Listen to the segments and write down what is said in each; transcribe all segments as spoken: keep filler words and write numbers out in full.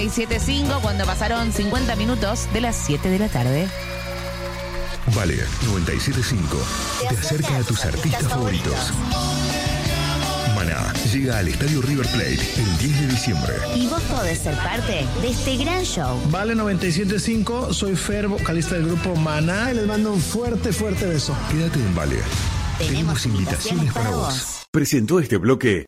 siete cinco cuando pasaron cincuenta minutos de las siete de la tarde. Vale, noventa y siete punto cinco te acerca a tus artistas favoritos. Maná llega al Estadio River Plate el diez de diciembre. Y vos podés ser parte de este gran show. Vale, noventa y siete punto cinco, soy Fer, vocalista del grupo Maná, y les mando un fuerte, fuerte beso. Quédate en Vale. Tenemos, Tenemos invitaciones para vos. vos. Presentó este bloque.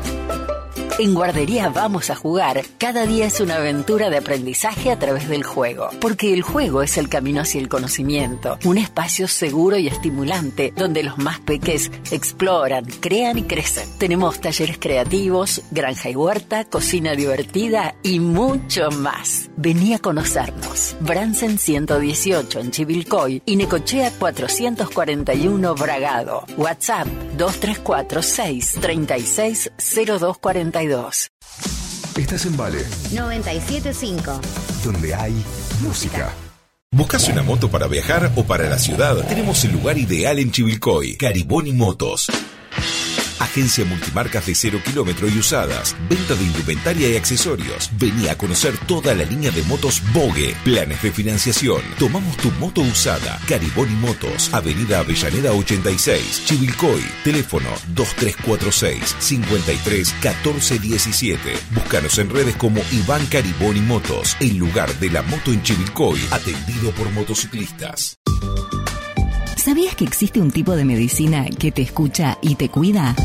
En Guardería Vamos a Jugar, cada día es una aventura de aprendizaje a través del juego. Porque el juego es el camino hacia el conocimiento. Un espacio seguro y estimulante donde los más peques exploran, crean y crecen. Tenemos talleres creativos, granja y huerta, cocina divertida y mucho más. Vení a conocernos. Bransen ciento dieciocho en Chivilcoy y Necochea cuatrocientos cuarenta y uno Bragado. WhatsApp dos tres cuatro seis tres seis cero dos cuatro dos. Estás en Vale noventa y siete punto cinco, donde hay música. ¿Buscas una moto para viajar o para la ciudad? Tenemos el lugar ideal en Chivilcoy. Cariboni Motos. Agencia multimarcas de cero kilómetro y usadas. Venta de indumentaria y accesorios. Vení a conocer toda la línea de motos Bogue. Planes de financiación. Tomamos tu moto usada. Cariboni Motos. Avenida Avellaneda ochenta y seis. Chivilcoy. Teléfono dos tres cuatro seis cinco tres uno cuatro uno siete. Búscanos en redes como Iván Cariboni Motos. El lugar de la moto en Chivilcoy. Atendido por motociclistas. ¿Sabías que existe un tipo de medicina que te escucha y te cuida?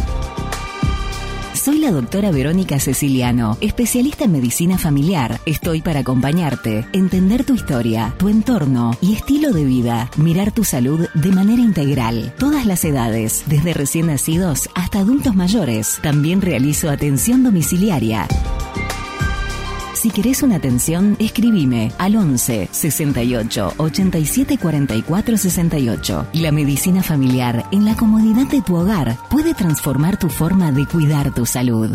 Soy la doctora Verónica Ceciliano, especialista en medicina familiar. Estoy para acompañarte, entender tu historia, tu entorno y estilo de vida. Mirar tu salud de manera integral. Todas las edades, desde recién nacidos hasta adultos mayores. También realizo atención domiciliaria. Si querés una atención, escribime al once sesenta y ocho ochenta y siete cuarenta y cuatro sesenta y ocho. La medicina familiar en la comodidad de tu hogar puede transformar tu forma de cuidar tu salud.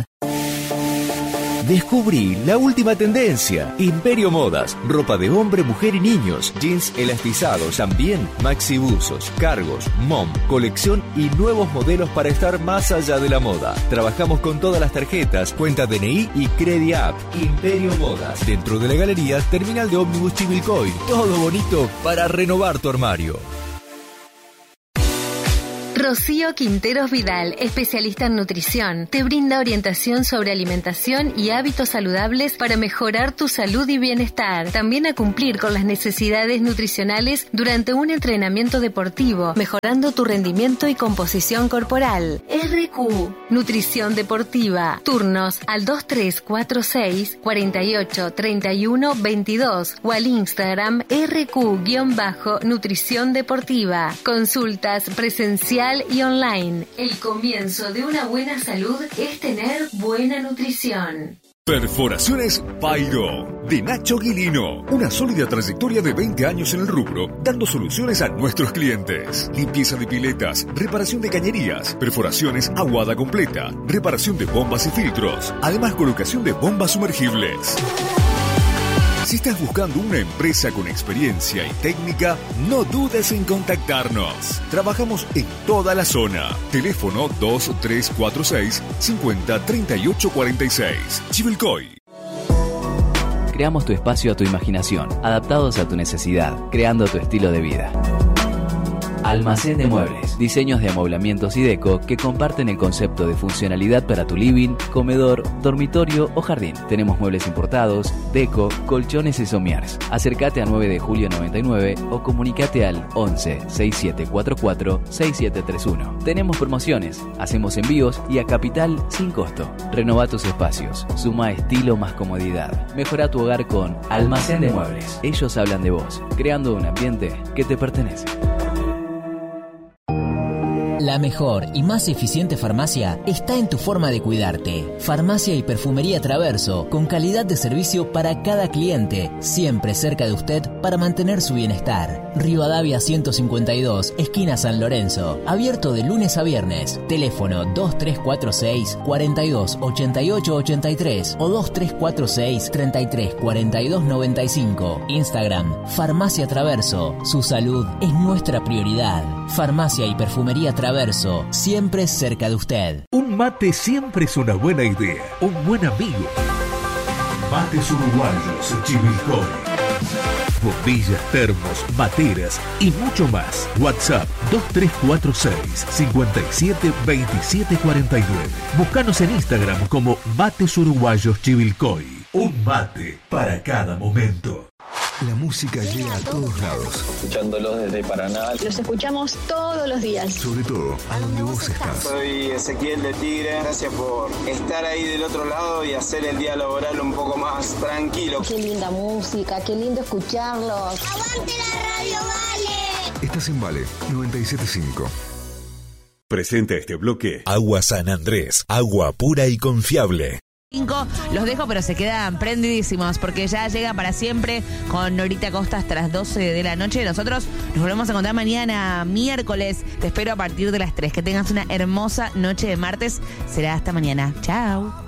Descubrí la última tendencia. Imperio Modas. Ropa de hombre, mujer y niños. Jeans elastizados, también maxi buzos, cargos, mom, colección y nuevos modelos para estar más allá de la moda. Trabajamos con todas las tarjetas, cuenta D N I y CrediApp. Imperio Modas. Dentro de la galería, terminal de ómnibus Chivilcoy. Todo bonito para renovar tu armario. Rocío Quinteros Vidal, especialista en nutrición, te brinda orientación sobre alimentación y hábitos saludables para mejorar tu salud y bienestar. También a cumplir con las necesidades nutricionales durante un entrenamiento deportivo, mejorando tu rendimiento y composición corporal. R Q, Nutrición Deportiva. Turnos al dos tres cuatro seis cuarenta y ocho treinta y uno veintidós o al Instagram R Q-Nutrición Deportiva. Consultas presencial y online. El comienzo de una buena salud es tener buena nutrición. Perforaciones Pairo, de Nacho Guilino. Una sólida trayectoria de veinte años en el rubro, dando soluciones a nuestros clientes. Limpieza de piletas, reparación de cañerías, perforaciones aguada completa, reparación de bombas y filtros, además colocación de bombas sumergibles. Si estás buscando una empresa con experiencia y técnica, no dudes en contactarnos. Trabajamos en toda la zona. Teléfono dos tres cuatro seis cinco cero tres ocho cuatro seis. Chivilcoy. Creamos tu espacio a tu imaginación, adaptados a tu necesidad, creando tu estilo de vida. Almacén de Muebles, diseños de amoblamientos y deco que comparten el concepto de funcionalidad para tu living, comedor, dormitorio o jardín. Tenemos muebles importados, deco, colchones y somiers. Acércate a nueve de julio noventa y nueve o comunicate al once seis siete cuatro cuatro seis siete tres uno. Tenemos promociones, hacemos envíos y a capital sin costo. Renova tus espacios, suma estilo más comodidad. Mejora tu hogar con Almacén de Muebles. Ellos hablan de vos, creando un ambiente que te pertenece. La mejor y más eficiente farmacia está en tu forma de cuidarte. Farmacia y Perfumería Traverso, con calidad de servicio para cada cliente, siempre cerca de usted para mantener su bienestar. Rivadavia ciento cincuenta y dos, esquina San Lorenzo. Abierto de lunes a viernes. Teléfono dos tres cuatro seis cuatro dos ocho ocho ocho tres o dos tres cuatro seis treinta y tres cuarenta y dos noventa y cinco. Instagram, Farmacia Traverso. Su salud es nuestra prioridad. Farmacia y Perfumería Traverso, siempre cerca de usted. Un mate siempre es una buena idea. Un buen amigo. Mates Uruguayos Chivilcoy. Bombillas, termos, materas y mucho más. WhatsApp dos tres cuatro seis, cinco siete, dos siete cuatro nueve. Búscanos en Instagram como Mates Uruguayos Chivilcoy. Un mate para cada momento. La música llega a todos lados. Escuchándolos desde Paraná. Los escuchamos todos los días. Sobre todo, a donde vos estás. Soy Ezequiel de Tigre. Gracias por estar ahí del otro lado y hacer el día laboral un poco más tranquilo. Qué linda música, qué lindo escucharlos. ¡Aguante la radio, Vale! Estás en Vale noventa y siete punto cinco. Presenta este bloque Agua San Andrés, agua pura y confiable. Los dejo, pero se quedan prendidísimos porque ya llega para siempre con Norita Costa hasta las doce de la noche. Nosotros nos volvemos a encontrar mañana, miércoles. Te espero a partir de las tres. Que tengas una hermosa noche de martes. Será hasta mañana. Chao.